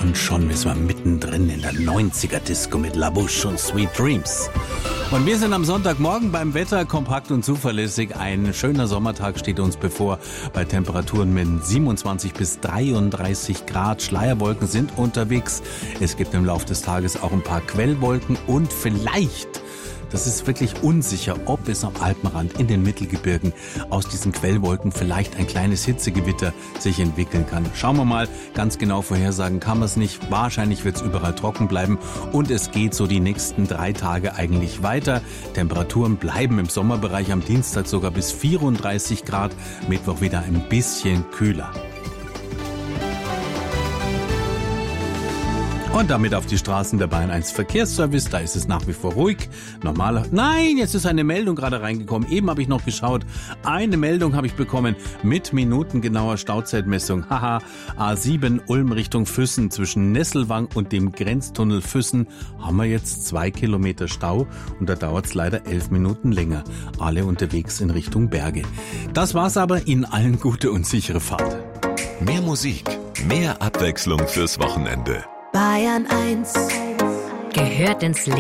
Und schon sind wir mittendrin in der 90er-Disco mit La Bouche und Sweet Dreams. Und wir sind am Sonntagmorgen beim Wetter, kompakt und zuverlässig. Ein schöner Sommertag steht uns bevor bei Temperaturen mit 27 bis 33 Grad. Schleierwolken sind unterwegs. Es gibt im Laufe des Tages auch ein paar Quellwolken und vielleicht, das ist wirklich unsicher, ob es am Alpenrand in den Mittelgebirgen aus diesen Quellwolken vielleicht ein kleines Hitzegewitter sich entwickeln kann. Schauen wir mal, ganz genau vorhersagen kann man es nicht. Wahrscheinlich wird es überall trocken bleiben und es geht so die nächsten 3 Tage eigentlich weiter. Temperaturen bleiben im Sommerbereich, am Dienstag sogar bis 34 Grad, Mittwoch wieder ein bisschen kühler. Und damit auf die Straßen der Bayern 1 Verkehrsservice. Da ist es nach wie vor ruhig. Nein, jetzt ist eine Meldung gerade reingekommen. Eben habe ich noch geschaut. Eine Meldung habe ich bekommen mit minutengenauer Stauzeitmessung. Haha, A7 Ulm Richtung Füssen zwischen Nesselwang und dem Grenztunnel Füssen haben wir jetzt 2 Kilometer Stau. Und da dauert es leider 11 Minuten länger. Alle unterwegs in Richtung Berge. Das war's aber. Ihnen allen gute und sichere Fahrt. Mehr Musik, mehr Abwechslung fürs Wochenende. Bayern 1 gehört ins Leben.